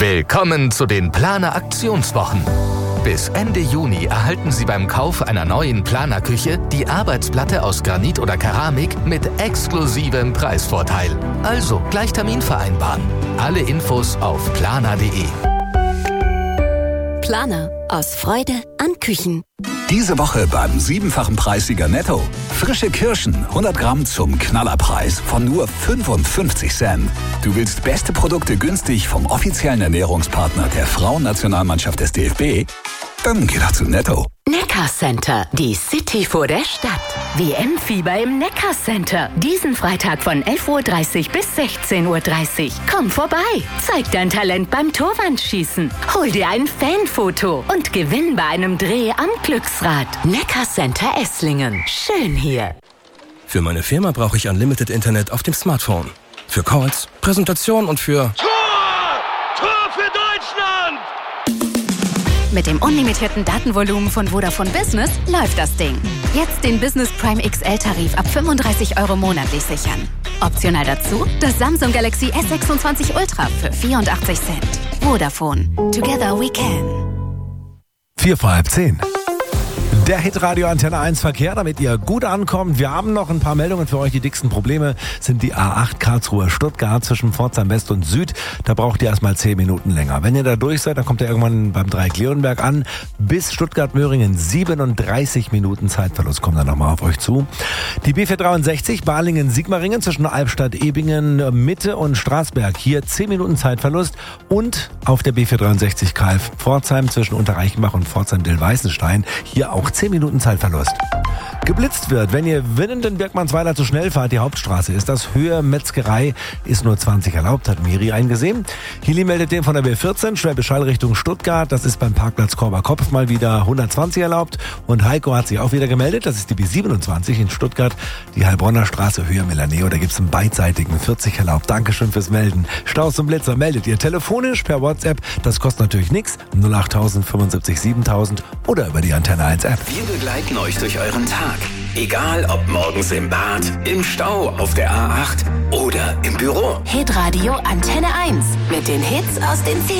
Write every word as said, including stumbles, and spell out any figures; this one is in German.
Willkommen zu den Planer Aktionswochen. Bis Ende Juni erhalten Sie beim Kauf einer neuen Planer-Küche die Arbeitsplatte aus Granit oder Keramik mit exklusivem Preisvorteil. Also gleich Termin vereinbaren. Alle Infos auf planer punkt de. Planer. Aus Freude an Küchen. Diese Woche beim siebenfachen Preissieger Netto. Frische Kirschen, hundert Gramm zum Knallerpreis von nur fünfundfünfzig Cent. Du willst beste Produkte günstig vom offiziellen Ernährungspartner der Frauennationalmannschaft des D F B? Dann geh doch zu Netto. Neckar Center, die City vor der Stadt. W M-Fieber im Neckar Center. Diesen Freitag von elf Uhr dreißig bis sechzehn Uhr dreißig. Komm vorbei, zeig dein Talent beim Torwandschießen, hol dir ein Fanfoto und gewinn bei einem Dreh am Glücksrad. Neckar Center Esslingen. Schön hier. Für meine Firma brauche ich Unlimited Internet auf dem Smartphone. Für Calls, Präsentation und für... Tor! Tor für Deutschland! Mit dem unlimitierten Datenvolumen von Vodafone Business läuft das Ding. Jetzt den Business Prime X L-Tarif ab fünfunddreißig Euro monatlich sichern. Optional dazu das Samsung Galaxy S sechsundzwanzig Ultra für vierundachtzig Cent. Vodafone. Together we can. Vier vor halb zehn. Der Hitradio Antenne eins Verkehr, damit ihr gut ankommt. Wir haben noch ein paar Meldungen für euch. Die dicksten Probleme sind die A acht Karlsruhe-Stuttgart zwischen Pforzheim West und Süd. Da braucht ihr erstmal zehn Minuten länger. Wenn ihr da durch seid, dann kommt ihr irgendwann beim Dreieck Leonberg an. Bis Stuttgart-Möhringen siebenunddreißig Minuten Zeitverlust kommen dann nochmal auf euch zu. Die B vierhundertdreiundsechzig Balingen-Sigmaringen zwischen Albstadt-Ebingen, Mitte und Straßberg. Hier zehn Minuten Zeitverlust. Und auf der B vierhundertdreiundsechzig Kalf-Pforzheim zwischen Unterreichenbach und Pforzheim-Dillweißenstein. Hier auch zehn Minuten Zeitverlust. Geblitzt wird, wenn ihr Winnenden-Birkmannsweiler zu schnell fahrt, die Hauptstraße ist das. Höhe Metzgerei ist nur zwanzig erlaubt, hat Miri eingesehen. Hili meldet den von der B vierzehn, Schwäbisch Hall Richtung Stuttgart. Das ist beim Parkplatz Korber-Kopf mal wieder hundertzwanzig erlaubt. Und Heiko hat sich auch wieder gemeldet, das ist die B siebenundzwanzig in Stuttgart. Die Heilbronner Straße, Höhe Melaneo, da gibt es einen beidseitigen vierzig erlaubt. Dankeschön fürs Melden. Staus und Blitzer meldet ihr telefonisch per WhatsApp. Das kostet natürlich nichts. null acht null null null fünfundsiebzig siebentausend oder über die Antenne eins App. Wir begleiten euch durch euren Tag. Egal ob morgens im Bad, im Stau, auf der A acht oder im Büro. Hitradio Antenne eins. Mit den Hits aus den